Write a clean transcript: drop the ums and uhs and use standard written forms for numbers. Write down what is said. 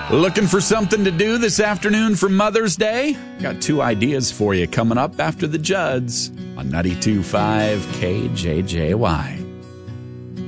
Looking for something to do this afternoon for Mother's Day? Got 2 ideas for you coming up after the Judds on 92.5 KJJY.